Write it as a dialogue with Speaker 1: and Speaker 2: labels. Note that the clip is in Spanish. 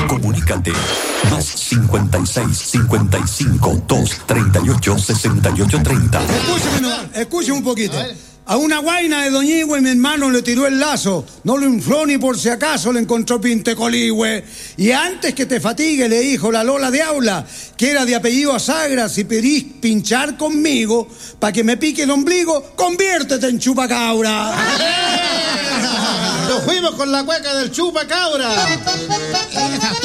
Speaker 1: Comunícate. Más 56 55 238 68 30.
Speaker 2: Escúcheme un poquito. A una guaina de Doñigüe mi hermano le tiró el lazo, no lo infló ni por si acaso le encontró pintecoligüe. Y antes que te fatigue le dijo la Lola de Aula, que era de apellido Asagra, si pedís pinchar conmigo, pa' que me pique el ombligo, conviértete en chupacabra.
Speaker 3: Nos fuimos con la cueca del chupacabra.